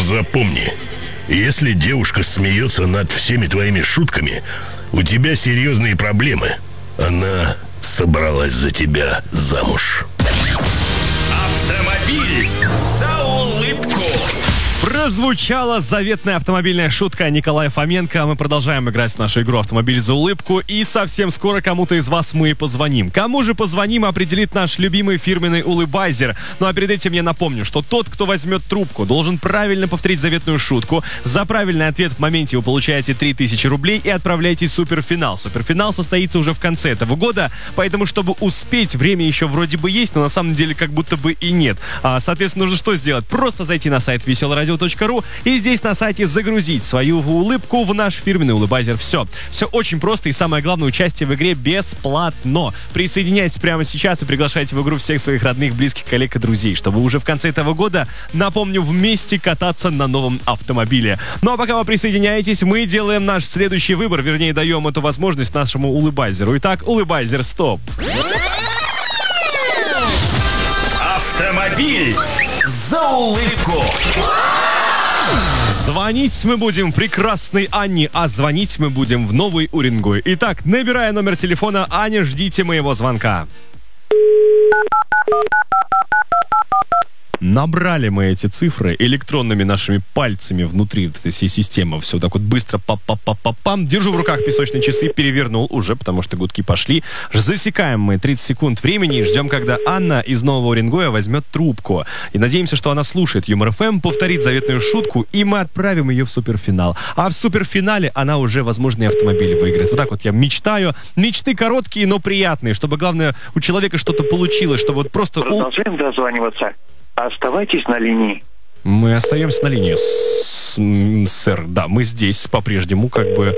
Запомни, если девушка смеется над всеми твоими шутками, у тебя серьезные проблемы. Она собралась за тебя замуж. Автомобиль за улыбку. Прозвучала заветная автомобильная шутка Николая Фоменко. Мы продолжаем играть в нашу игру «Автомобиль за улыбку». И совсем скоро кому-то из вас мы позвоним. Кому же позвоним, определит наш любимый фирменный улыбайзер. Ну а перед этим я напомню, что тот, кто возьмет трубку, должен правильно повторить заветную шутку. За правильный ответ в моменте вы получаете 3000 рублей и отправляете в суперфинал. Суперфинал состоится уже в конце этого года, поэтому, чтобы успеть, время еще вроде бы есть, но на самом деле как будто бы и нет. Соответственно, нужно что сделать? Просто зайти на сайт веселорадио.ру и здесь на сайте загрузить свою улыбку в наш фирменный улыбайзер. Все очень просто, и самое главное, участие в игре бесплатно. Присоединяйтесь прямо сейчас и приглашайте в игру всех своих родных, близких, коллег и друзей, чтобы уже в конце этого года, напомню, вместе кататься на новом автомобиле. Ну а пока вы присоединяетесь, мы делаем наш следующий выбор, вернее, даем эту возможность нашему улыбайзеру. Итак, улыбайзер, стоп. Автомобиль за улыбку. Звонить мы будем прекрасной Анне, а звонить мы будем в Новый Уренгой. Итак, набирая номер телефона, Аня, ждите моего звонка. Набрали мы эти цифры электронными нашими пальцами внутри вот этой всей системы. Все так вот быстро пам. Держу в руках песочные часы, перевернул уже, потому что гудки пошли. Засекаем мы 30 секунд времени и ждем, когда Анна из Нового Уренгоя возьмет трубку. И надеемся, что она слушает Юмор ФМ, повторит заветную шутку, и мы отправим ее в суперфинал. А в суперфинале она уже, возможно, и автомобиль выиграет. Вот так вот я мечтаю. Мечты короткие, но приятные, чтобы, главное, у человека что-то получилось, чтобы вот просто... Продолжаем дозваниваться. Оставайтесь на линии. Мы остаемся на линии, сэр. Да, мы здесь по-прежнему как бы...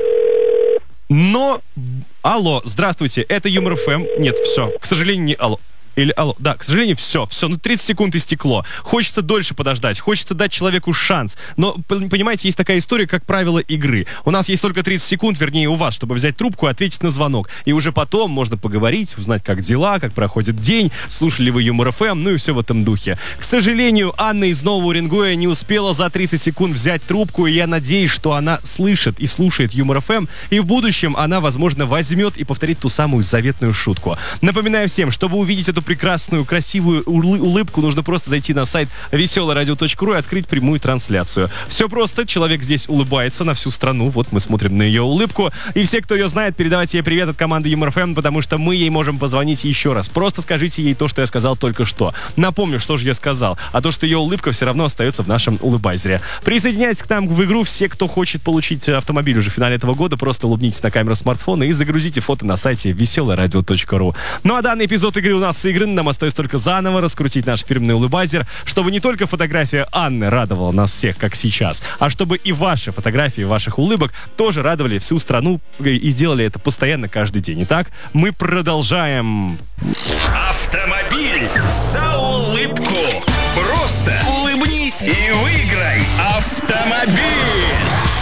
Но... Алло, здравствуйте, это Юмор ФМ. Нет, все, к сожалению, не алло. Или алло, да, к сожалению, все, 30 секунд истекло. Хочется дольше подождать, хочется дать человеку шанс. Но, понимаете, есть такая история, как правило игры. У нас есть только 30 секунд, вернее, у вас, чтобы взять трубку и ответить на звонок. И уже потом можно поговорить, узнать, как дела, как проходит день, слушали вы Юмор ФМ, ну и все в этом духе. К сожалению, Анна из Нового Уренгоя не успела за 30 секунд взять трубку, и я надеюсь, что она слышит и слушает Юмор ФМ, и в будущем она, возможно, возьмет и повторит ту самую заветную шутку. Напоминаю всем, чтобы увидеть эту прекрасную, красивую улыбку, нужно просто зайти на сайт веселорадио.ру и открыть прямую трансляцию. Все просто, человек здесь улыбается на всю страну, вот мы смотрим на ее улыбку, и все, кто ее знает, передавайте ей привет от команды Юмор ФМ, потому что мы ей можем позвонить еще раз. Просто скажите ей то, что я сказал только что. Напомню, что же я сказал, а то, что ее улыбка все равно остается в нашем улыбайзере. Присоединяйтесь к нам в игру, все, кто хочет получить автомобиль уже в финале этого года, просто улыбнитесь на камеру смартфона и загрузите фото на сайте веселорадио.ру. Ну а данный эпизод игры у нас сыгран. Нам остается только заново раскрутить наш фирменный улыбайзер, чтобы не только фотография Анны радовала нас всех, как сейчас, а чтобы и ваши фотографии ваших улыбок тоже радовали всю страну и делали это постоянно каждый день. Итак, мы продолжаем. Автомобиль за улыбку. Просто улыбнись и выиграй автомобиль.